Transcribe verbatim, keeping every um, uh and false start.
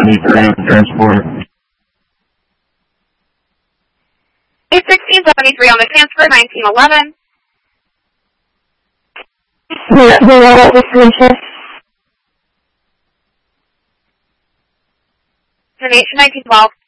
seventy-three on transport. eight sixteen seventy-three on the transfer, nineteen eleven. Destination nineteen twelve.